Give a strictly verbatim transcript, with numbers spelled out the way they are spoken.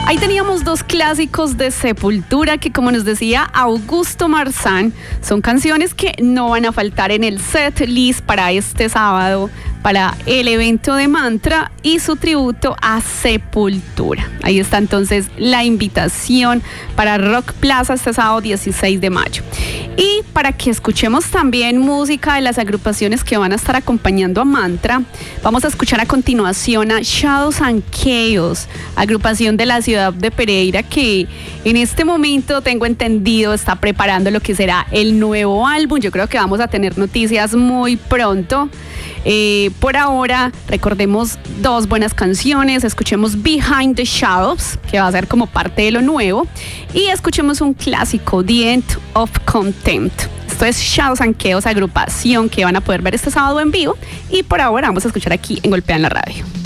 Ahí teníamos dos clásicos de Sepultura que, como nos decía Augusto Marzán, son canciones que no van a faltar en el set list para este sábado, para el evento de Mantra y su tributo a Sepultura. Ahí está entonces la invitación para Rock Plaza este sábado dieciséis de mayo. Y para que escuchemos también música de las agrupaciones que van a estar acompañando a Mantra, vamos a escuchar a continuación a Shadows and Chaos, agrupación de la ciudad de Pereira que en este momento, tengo entendido, está preparando lo que será el nuevo álbum. Yo creo que vamos a tener noticias muy pronto. Eh, por ahora, recordemos dos buenas canciones. Escuchemos Behind the Shadows, que va a ser como parte de lo nuevo, y escuchemos un clásico, The End of Contempt. Esto es Shadows and Chaos, agrupación que van a poder ver este sábado en vivo, y por ahora vamos a escuchar aquí en Golpea en la Radio.